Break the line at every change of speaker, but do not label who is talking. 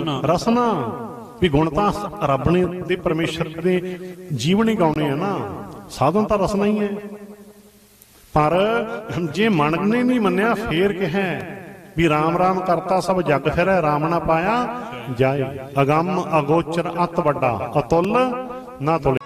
ਰਸਨਾ ਵੀ ਗੁਣ ਤਾਂ ਰੱਬ ਨੇ ਦੇ ਪਰਮੇਸ਼ਰ ਦੇ ਜੀਵਨ ਹੀ ਗਾਉਣੇ ਆ ਨਾ, ਸਾਧਨ ਤਾਂ ਰਸਨਾ ਹੀ ਹੈ। ਪਰ ਜੇ ਮਨ ਨੇ ਨਹੀਂ ਮੰਨਿਆ ਫੇਰ ਕਿਹਾ ਵੀ ਰਾਮ ਰਾਮ ਕਰਤਾ ਸਭ ਜਗ ਫਿਰੈ, ਰਾਮ ਨਾ ਪਾਇਆ ਜਾਏ। ਅਗੰਮ ਅਗੋਚਰ ਅਤ ਵੱਡਾ, ਅਤੁੱਲ ਨਾ ਤੁਲੇ।